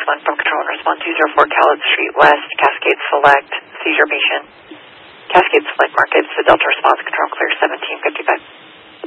1 from Control and Response User for Khaled Street West, Cascade Select, seizure patient. Cascade Select markets, the Delta Response Control